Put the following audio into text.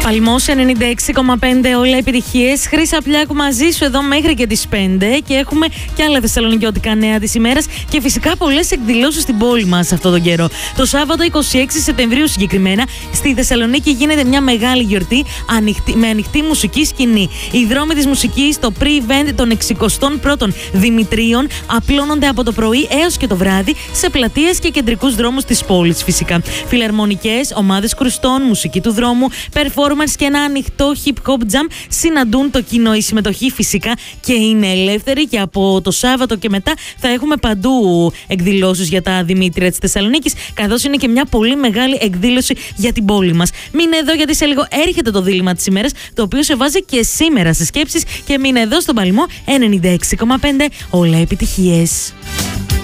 Παλμός 96,5, όλα επιτυχίες. Χρύσα Πλιάκου μαζί σου εδώ μέχρι και τις 5 και έχουμε και άλλα θεσσαλονικιώτικα νέα της ημέρας και φυσικά πολλές εκδηλώσεις στην πόλη μας αυτόν τον καιρό. Το Σάββατο 26 Σεπτεμβρίου συγκεκριμένα στη Θεσσαλονίκη γίνεται μια μεγάλη γιορτή με ανοιχτή μουσική σκηνή. Οι δρόμοι της μουσικής στο pre-event των 61ων Δημητρίων απλώνονται από το πρωί έως και το βράδυ σε πλατείες και κεντρικούς δρόμους της πόλης φυσικά. Φιλαρμονικές, ομάδες κρουστών, μουσική του δρόμου, performance και ένα ανοιχτό hip-hop jam συναντούν το κοινό. Η συμμετοχή φυσικά και είναι ελεύθερη και από το Σάββατο και μετά θα έχουμε παντού εκδηλώσεις για τα Δημήτρια της Θεσσαλονίκης, καθώς είναι και μια πολύ μεγάλη εκδήλωση για την πόλη μας. Μείνε εδώ γιατί σε λίγο έρχεται το δίλημμα της ημέρας, το οποίο σε βάζει και σήμερα στις σκέψεις και μείνε εδώ στον Παλμό 96,5, όλα επιτυχίες.